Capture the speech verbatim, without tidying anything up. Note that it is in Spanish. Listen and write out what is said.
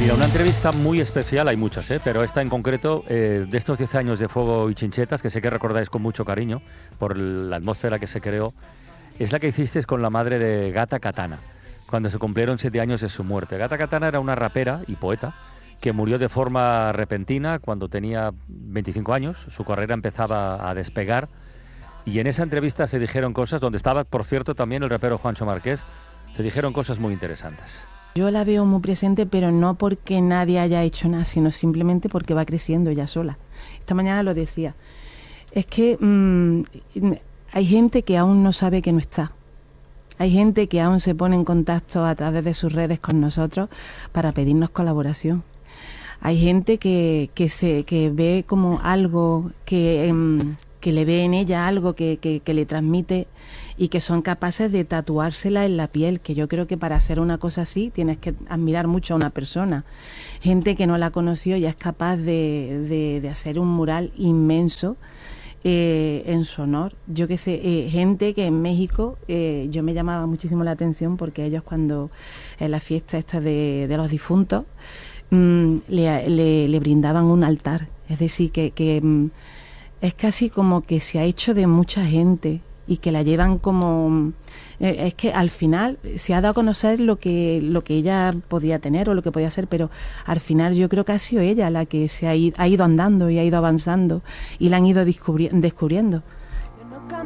Mira, una entrevista muy especial, hay muchas, ¿eh? Pero esta en concreto, eh, de estos diez años de Fuego y Chinchetas, que sé que recordáis con mucho cariño por la atmósfera que se creó, es la que hicisteis con la madre de Gata Katana, cuando se cumplieron siete años de su muerte. Gata Katana era una rapera y poeta que murió de forma repentina cuando tenía veinticinco años, su carrera empezaba a despegar, y en esa entrevista se dijeron cosas, donde estaba, por cierto, también el rapero Juancho Márquez, se dijeron cosas muy interesantes. Yo la veo muy presente, pero no porque nadie haya hecho nada, sino simplemente porque va creciendo ella sola. Esta mañana lo decía. Es que mmm, hay gente que aún no sabe que no está. Hay gente que aún se pone en contacto a través de sus redes con nosotros para pedirnos colaboración. Hay gente que, que, se, que ve como algo, que, um, que le ve en ella algo que, que, que le transmite y que son capaces de tatuársela en la piel, que yo creo que para hacer una cosa así tienes que admirar mucho a una persona. Gente que no la conoció y es capaz de, de, de hacer un mural inmenso eh, en su honor. Yo qué sé, eh, gente que en México, eh, yo me llamaba muchísimo la atención porque ellos cuando en la fiesta esta de, de los difuntos mmm, le, le, le brindaban un altar. Es decir, que, que mmm, es casi como que se ha hecho de mucha gente y que la llevan como... Eh, es que al final se ha dado a conocer lo que lo que ella podía tener o lo que podía ser, pero al final yo creo que ha sido ella la que se ha ido, ha ido andando y ha ido avanzando y la han ido descubri- descubriendo.